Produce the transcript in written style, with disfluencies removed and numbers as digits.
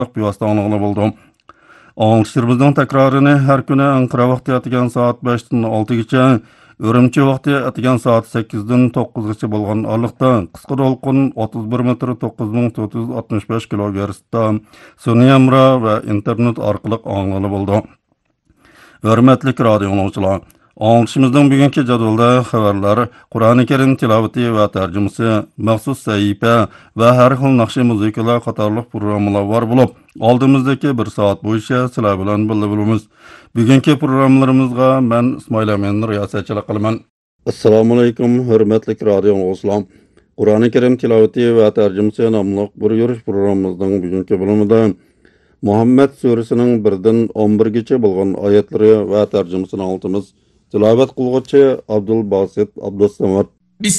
bevosita anglag'ili bo'ldi. Anglishlarımızın tekrarını her günü Ankara vakti atigan saat 5'den 6'gacha, Ürümçi vakti atigan saat 8'den 9'gacha bo'lgan aralıqda qisqa to'lqin 31 metr 9465 kilohertzda sun'iy amra va internet orqali anglag'ili bo'ldi. Hürmetli radio dinləyicilər, anglishimizning bugungi jadvalda xabarlar, Qur'oni Karim tilovati va tarjimasi, maxsus sahifa va har xil naqshi muzikalar qatorliq programmalar bor bo'lib, oldimizdagi 1 soat bo'yicha sizlar bilan birga bo'lamiz. Bugungi programmalarimizga men Ismoil Amin riyosatchilik qilaman. Assalomu alaykum, hurmatli radio dinləyicilər. Qur'oni Karim tilovati va tarjimasi nomli bir yurish programmamizning bugungi bo'limida Muhammed surəsinin 1-dən 11-gacha bo'lgan oyatlari va tarjimasini oltimiz. Tilovat qilguvchi Abdul Basit Abdussamad.